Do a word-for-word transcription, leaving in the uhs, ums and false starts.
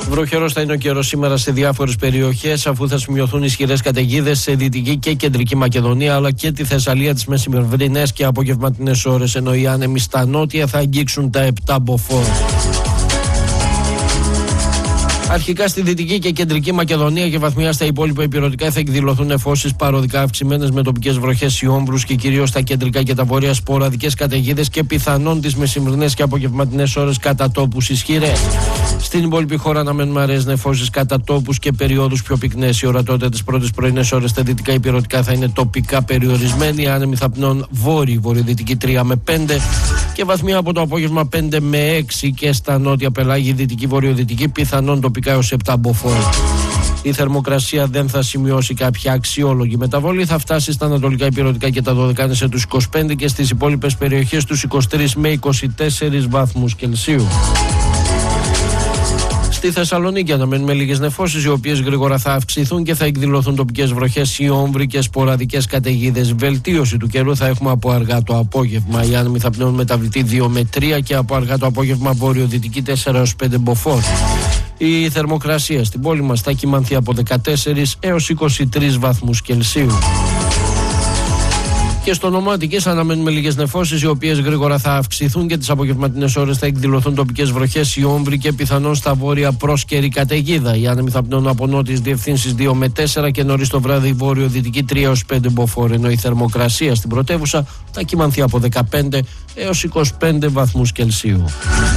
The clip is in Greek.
Βροχερός θα είναι ο καιρός σήμερα σε διάφορες περιοχές, αφού θα σημειωθούν ισχυρές καταιγίδες σε Δυτική και Κεντρική Μακεδονία, αλλά και τη Θεσσαλία τις μεσημερινές και απογευματινές ώρες, ενώ οι άνεμοι στα νότια θα αγγίξουν τα επτά μποφόρ. Αρχικά στη Δυτική και Κεντρική Μακεδονία και βαθμιά στα υπόλοιπα ηπειρωτικά θα εκδηλωθούν νεφώσεις παροδικά αυξημένες με τοπικές βροχές, ιόμπρους και κυρίως στα κεντρικά και τα βόρεια σποραδικές καταιγίδες και πιθανόν τις μεσημερινές και απογευματινές ώρες κατά τόπους ισχυρές. Στην υπόλοιπη χώρα αναμένουμε αραιές νεφώσεις κατά τόπους και περιόδους πιο πυκνές. Η ορατότητα τις πρώτες πρωινές ώρες στα δυτικά ηπειρωτικά θα είναι τοπικά περιορισμένη. Άνεμοι θα πνέουν βόρειοι, βορειοδυτική τρία με πέντε και βαθμία από το απόγευμα πέντε με έξι και στα νότια πελάγη, δυτική βορειοδυτική, πιθανόν τοπικά έως επτά μποφόρ. Η θερμοκρασία δεν θα σημειώσει κάποια αξιόλογη μεταβολή, θα φτάσει στα ανατολικά ηπειρωτικά και τα δωδεκάνησα τους είκοσι πέντε και στις υπόλοιπες περιοχές τους είκοσι τρεις με είκοσι τέσσερις βαθμούς Κελσίου. Στη Θεσσαλονίκη αναμένουμε λίγες νεφώσεις, οι οποίες γρήγορα θα αυξηθούν και θα εκδηλωθούν τοπικές βροχές, ιόμβροι και σποραδικές καταιγίδες. Βελτίωση του καιρού θα έχουμε από αργά το απόγευμα. Οι άνεμοι θα πνέουν μεταβλητή δύο με τρία και από αργά το απόγευμα βορειοδυτική τέσσερα έως πέντε μποφόρ. Η θερμοκρασία στην πόλη μας θα κυμανθεί από δεκατέσσερις έως είκοσι τρεις βαθμούς Κελσίου. Και στο Νομό Αττικής αναμένουμε λίγες νεφώσεις, οι οποίες γρήγορα θα αυξηθούν και τις απογευματινές ώρες θα εκδηλωθούν τοπικές βροχές, ιόμβροι και πιθανόν στα βόρεια πρόσκαιρη καταιγίδα. Οι άνεμοι θα πνέουν από νότιες διευθύνσεις δύο με τέσσερα και νωρίς το βράδυ βόρειο-δυτική τρία έως πέντε μποφόρ, ενώ η θερμοκρασία στην πρωτεύουσα θα κυμανθεί από δεκαπέντε έως είκοσι πέντε βαθμούς Κελσίου.